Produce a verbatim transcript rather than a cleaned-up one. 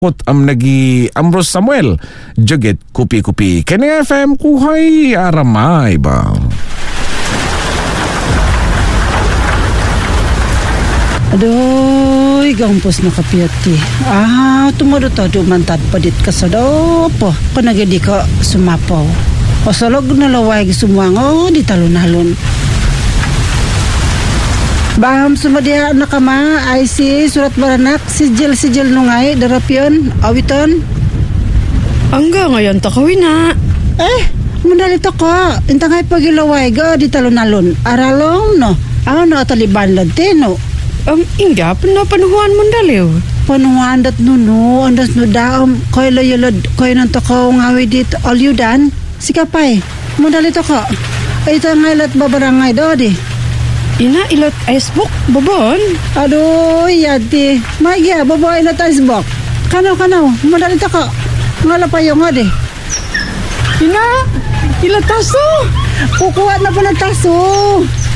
Kot am nagi Ambrose Samuel joget kupi-kupi kani F M kuhay aramay ba. Aduh, gampos na kapiyati. Ah, tumado-tado mantad padit ka sa dopo. Kanagadi ka sumapaw. O salog na laway sumwango di talon-halon. Baham sumadiha na kama ay si surat baranak sijil-sijil nungay darapyon awiton. Angga ngayon takawin na. Eh, mundalito ko. Intangay pagilaway ga di talon-halon. Aralong no. Ano ataliban ladtino. Um, Inga, panapanuhan mo daliw. Panuhan dat nuno, andas no daam, koy layalad, koy nang takaw ngawi dit, alyudan. Sikapay, mundalito ko. Ay tangaylat babarangay do di. Ina ilot icebook, babon. Aduh, yati. Magya, babae na icebook. Kanaw, kanaw, mundalito ko. Ngalapayo nga di. Ina, ilot taso. Kukuha na pa ng taso.